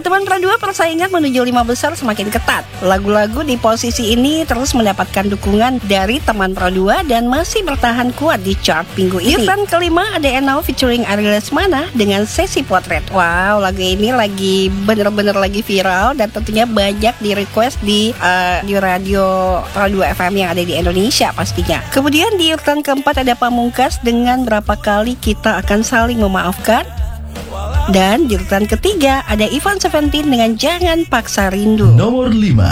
Teman Pro 2, persaingan menuju 5 besar semakin ketat. Lagu-lagu di posisi ini terus mendapatkan dukungan dari Teman Pro 2 dan masih bertahan kuat di chart minggu ini. Di urutan kelima ada Enough featuring Ari Lesmana dengan Sesi Potret. Wow, lagu ini lagi bener-bener lagi viral dan tentunya banyak di request di radio Pro 2 FM yang ada di Indonesia pastinya. Kemudian di urutan keempat ada Pamungkas dengan Berapa Kali Kita Akan Saling Memaafkan. Dan di urutan ketiga ada Ivan Seventeen dengan Jangan Paksa Rindu. Nomor 5.